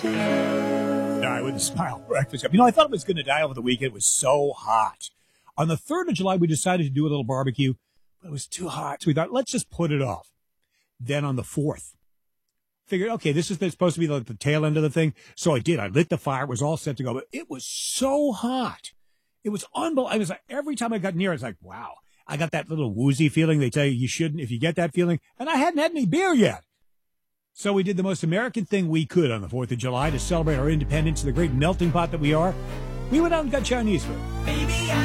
Die with a smile. Breakfast Cup. You know, I thought it was going to die over the weekend. It was so hot. On the 3rd of July, we decided to do a little barbecue, but it was too hot. So we thought, let's just put it off. Then on the 4th, figured, okay, this is supposed to be like the tail end of the thing. So I did. I lit the fire. It was all set to go. But it was so hot. It was unbelievable. I was like, every time I got near, I was like, wow. I got that little woozy feeling. They tell you shouldn't if you get that feeling. And I hadn't had any beer yet. So we did the most American thing we could on the 4th of July to celebrate our independence, the great melting pot that we are. We went out and got Chinese food. Baby,